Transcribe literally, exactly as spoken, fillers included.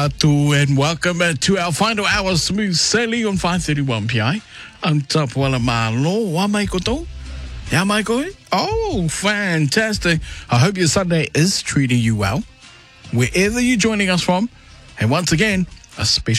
To and welcome uh, to our final hour smooth sailing on five thirty-one P I. I'm top wala malo wa mai koto. Ya mai koi? Oh, fantastic. I hope your Sunday is treating you well. Wherever you're joining us from. And once again, a special